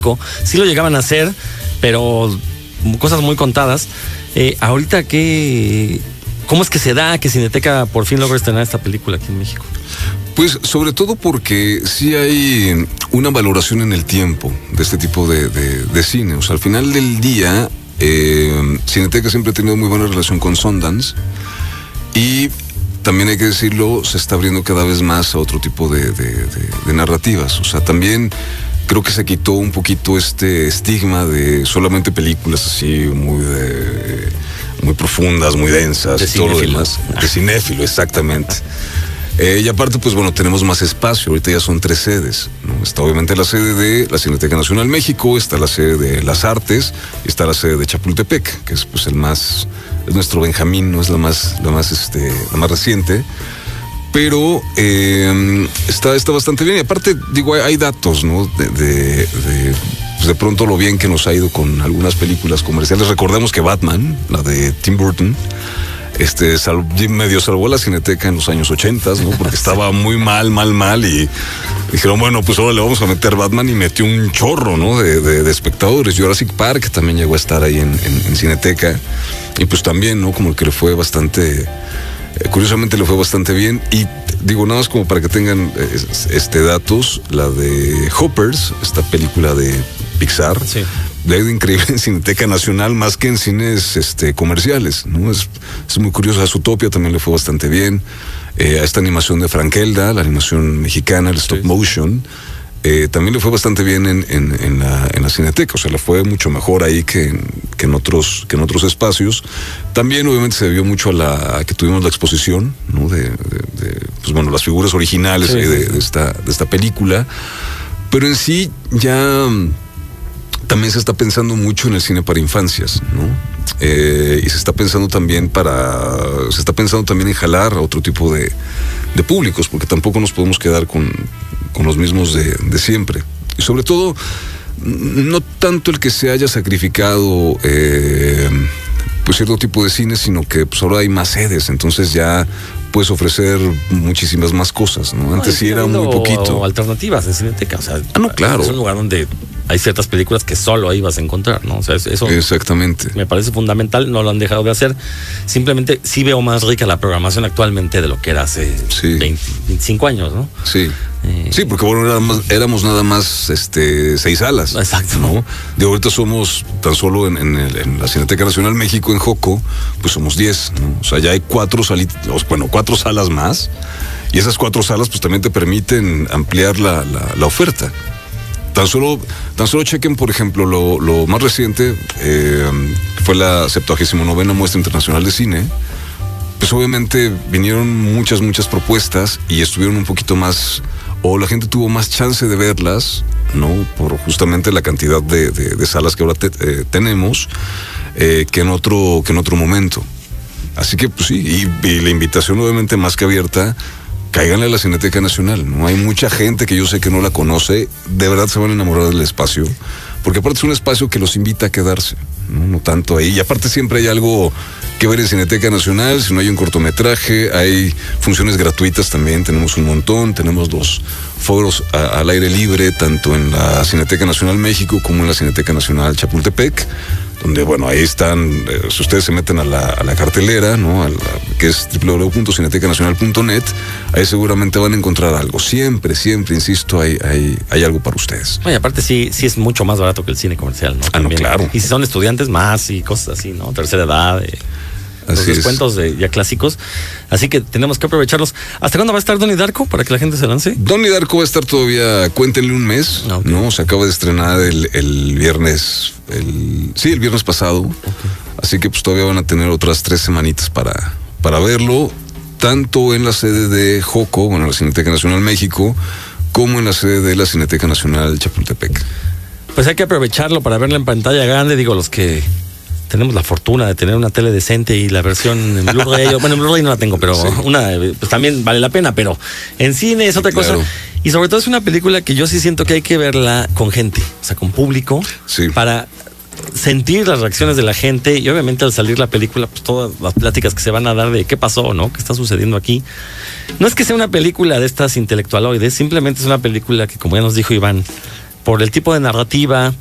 Sí lo llegaban a hacer, pero cosas muy contadas. Ahorita, ¿cómo es que se da que Cineteca por fin logra estrenar esta película aquí en México? Pues sobre todo porque sí hay una valoración en el tiempo de este tipo de cine. O sea, al final del día, Cineteca siempre ha tenido muy buena relación con Sundance y también hay que decirlo, se está abriendo cada vez más a otro tipo de narrativas. O sea, también creo que se quitó un poquito este estigma de solamente películas así muy profundas, muy densas y todo lo demás. De cinéfilo, exactamente. Y aparte, pues bueno, tenemos más espacio. Ahorita ya son 3 sedes, ¿no? Está obviamente la sede de la Cineteca Nacional México, está la sede de Las Artes y está la sede de Chapultepec, que es pues es nuestro Benjamín, no es la más reciente. Pero está bastante bien. Y aparte, digo, hay datos, ¿no? Pues de pronto lo bien que nos ha ido con algunas películas comerciales. Recordemos que Batman, la de Tim Burton, medio salvó la Cineteca en los años 80, ¿no? Porque estaba muy mal, y dijeron, bueno, pues ahora le vamos a meter Batman, y metió un chorro, ¿no? de espectadores. Jurassic Park también llegó a estar ahí en Cineteca, y pues también, ¿no? Como que le fue bastante, curiosamente le fue bastante bien. Y digo, nada más como para que tengan datos, la de Hoppers, esta película de Pixar, sí, le ha ido increíble en Cineteca Nacional más que en cines comerciales, ¿no? Es muy curioso. A Zootopia también le fue bastante bien. A esta animación de Frankelda, la animación mexicana, el stop motion, también le fue bastante bien en la Cineteca. O sea, le fue mucho mejor ahí que en otros espacios. También obviamente se debió mucho a que tuvimos la exposición, ¿no? Pues bueno, las figuras originales, sí, de esta película. Pero en sí ya también se está pensando mucho en el cine para infancias, ¿no? Y se está pensando también en jalar a otro tipo de públicos, porque tampoco nos podemos quedar con los mismos de siempre. Y sobre todo, no tanto el que se haya sacrificado pues cierto tipo de cine, sino que pues ahora hay más sedes, entonces ya puedes ofrecer muchísimas más cosas, ¿no? Antes sí era muy poquito. O alternativas en Cineteca, o sea, no, claro. Es un lugar donde hay ciertas películas que solo ahí vas a encontrar, ¿no? O sea, eso exactamente me parece fundamental, no lo han dejado de hacer. Simplemente sí veo más rica la programación actualmente de lo que era hace 25 años, ¿no? Sí. Sí, porque bueno, éramos nada más 6 salas. Exacto, ¿no? De ahorita somos tan solo en la Cineteca Nacional México, en Joco, pues somos 10, ¿no? O sea, ya hay 4 salas más, y esas 4 salas pues también te permiten ampliar la oferta. Tan solo chequen, por ejemplo, lo más reciente, fue la 79ª Muestra Internacional de Cine. Pues obviamente vinieron muchas propuestas y estuvieron un poquito más, o la gente tuvo más chance de verlas, ¿no? Por justamente la cantidad de salas que ahora tenemos, que en otro momento. Así que pues sí, y la invitación obviamente más que abierta, cáiganle a la Cineteca Nacional, ¿no? Hay mucha gente que yo sé que no la conoce, de verdad se van a enamorar del espacio, porque aparte es un espacio que los invita a quedarse, no tanto ahí. Y aparte siempre hay algo que ver en Cineteca Nacional. Si no hay un cortometraje, hay funciones gratuitas también, tenemos un montón. Tenemos los foros al aire libre, tanto en la Cineteca Nacional México como en la Cineteca Nacional Chapultepec, donde, bueno, ahí están, si ustedes se meten a la cartelera, ¿no? Que es www.cinetecanacional.net, ahí seguramente van a encontrar algo. Siempre, insisto, hay algo para ustedes. Oye, aparte sí es mucho más barato que el cine comercial, ¿no? No, claro. Y si son estudiantes, más, y cosas así, ¿no? Tercera edad, los descuentos ya clásicos. Así que tenemos que aprovecharlos. ¿Hasta cuándo va a estar Donnie Darko para que la gente se lance? Donnie Darko va a estar todavía, cuéntenle, un mes, okay, ¿no? Se acaba de estrenar el viernes, el viernes pasado. Okay. Así que pues todavía van a tener otras 3 semanitas para verlo, tanto en la sede de Joco, bueno, la Cineteca Nacional México, como en la sede de la Cineteca Nacional Chapultepec. Pues hay que aprovecharlo para verla en pantalla grande, digo, los que tenemos la fortuna de tener una tele decente y la versión en Blu-ray, bueno, en Blu-ray no la tengo, pero sí, pues también vale la pena, pero en cine es otra cosa. Y sobre todo es una película que yo sí siento que hay que verla con gente, o sea, con público, sí, para sentir las reacciones de la gente. Y obviamente al salir la película, pues todas las pláticas que se van a dar de qué pasó, ¿no? ¿Qué está sucediendo aquí? No es que sea una película de estas intelectualoides, simplemente es una película que, como ya nos dijo Iván, por el tipo de narrativa,